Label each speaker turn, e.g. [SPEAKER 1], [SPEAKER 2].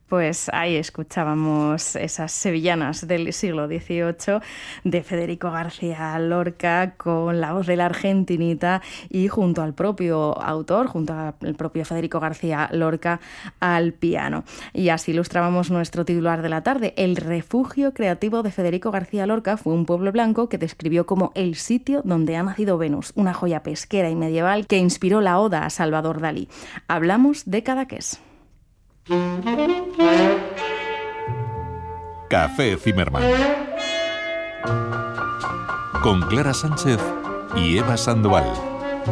[SPEAKER 1] Pues ahí escuchábamos esas sevillanas del siglo XVIII de Federico García Lorca con la voz de la argentinita y junto al propio autor, junto al propio Federico García Lorca al piano. Y así ilustrábamos nuestro titular de la tarde. El refugio creativo de Federico García Lorca fue un pueblo blanco que describió como el sitio donde ha nacido Venus, una joya pesquera y medieval que inspiró la oda a Salvador Dalí. Hablamos de Cadaqués.
[SPEAKER 2] Café Zimmermann con Clara Sánchez y Eva Sandoval.